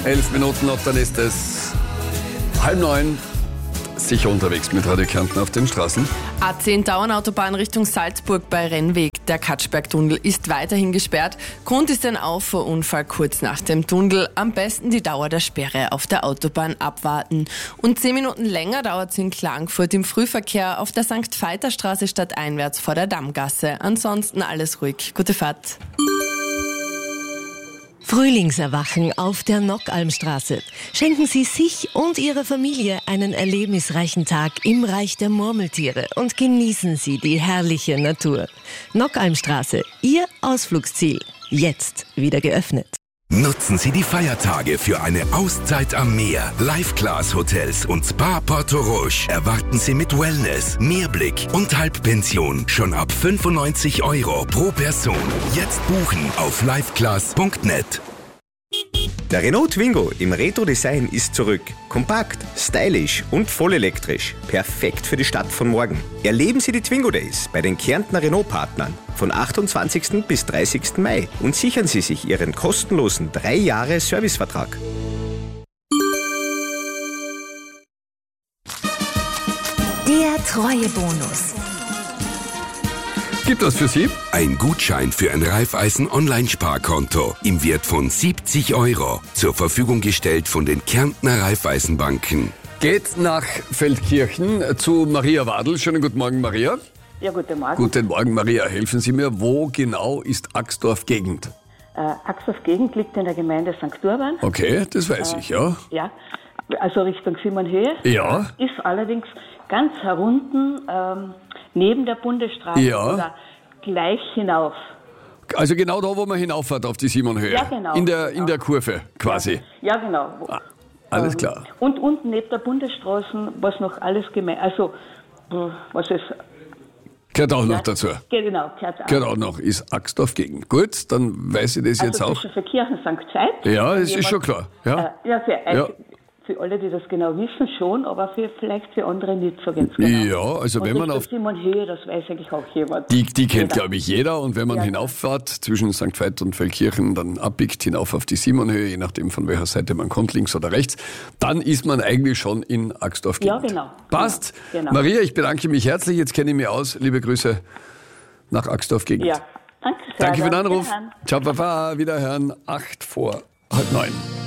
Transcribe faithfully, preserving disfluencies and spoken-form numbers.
Elf Minuten noch, dann ist es halb neun. Sicher unterwegs mit Radio Kärnten auf den Straßen. A zehn Dauernautobahn Richtung Salzburg bei Rennweg. Der Katschbergtunnel ist weiterhin gesperrt. Grund ist ein Auffahrunfall kurz nach dem Tunnel. Am besten die Dauer der Sperre auf der Autobahn abwarten. Und zehn Minuten länger dauert es in Klagenfurt im Frühverkehr auf der Sankt Veiterstraße stadteinwärts vor der Dammgasse. Ansonsten alles ruhig. Gute Fahrt. Frühlingserwachen auf der Nockalmstraße. Schenken Sie sich und Ihrer Familie einen erlebnisreichen Tag im Reich der Murmeltiere und genießen Sie die herrliche Natur. Nockalmstraße, Ihr Ausflugsziel. Jetzt wieder geöffnet. Nutzen Sie die Feiertage für eine Auszeit am Meer. Life-Class-Hotels und Spa Porto Roche erwarten Sie mit Wellness, Meerblick und Halbpension schon ab fünfundneunzig Euro pro Person. Jetzt buchen auf lifeclass punkt net. Der Renault Twingo im Retro-Design ist zurück. Kompakt, stylisch und vollelektrisch. Perfekt für die Stadt von morgen. Erleben Sie die Twingo Days bei den Kärntner Renault-Partnern von achtundzwanzigsten bis dreißigsten Mai und sichern Sie sich Ihren kostenlosen drei Jahre Servicevertrag. Der Treuebonus. Gibt das für Sie? Ein Gutschein für ein Raiffeisen-Online-Sparkonto im Wert von siebzig Euro. Zur Verfügung gestellt von den Kärntner Raiffeisenbanken. Geht nach Feldkirchen zu Maria Wadl. Schönen guten Morgen, Maria. Ja, guten Morgen. Guten Morgen, Maria. Helfen Sie mir, wo genau ist Axdorf-Gegend? Äh, Axdorf-Gegend liegt in der Gemeinde Sankt Urban. Okay, das weiß äh, ich, ja. Ja, also Richtung Simonhöhe. Ja. Ist allerdings ganz herunten, ähm, neben der Bundesstraße Ja. oder gleich hinauf. Also genau da, wo man hinauffährt auf die Simonhöhe. Ja, genau. In der, genau. in der Kurve quasi. Ja, genau. Ah, alles Ähm, klar. Und unten neben der Bundesstraße, was noch alles gemeint, also äh, was ist... Gehört auch noch Ja, dazu. Genau, gehört auch. Gehört auch noch, ist Axdorf-Gegend. Gut, dann weiß ich das jetzt Also auch. zwischen für Kirchen Sankt Veit. Ja, Wenn das ist jemand- schon klar. Ja. Äh, ja, für, Ja. für alle, die das genau wissen, schon, aber für, vielleicht für andere nicht so ganz genau. Ja, also Und wenn man Richtung auf Simonhöhe, das weiß eigentlich auch jemand. Die, die kennt, Jeder. glaube ich, jeder. Und wenn man Ja. hinauffährt zwischen Sankt Veit und Feldkirchen, dann abbiegt hinauf auf die Simonhöhe, je nachdem von welcher Seite man kommt, links oder rechts, dann ist man eigentlich schon in Axdorf-Gegend. Ja, genau. Passt. Genau. Genau. Maria, ich bedanke mich herzlich. Jetzt kenne ich mich aus. Liebe Grüße nach Axdorf-Gegend. Ja, danke sehr. Danke für den Dann Anruf. wiederhören. Ciao, Papa. Wiederhören. Acht vor halb neun.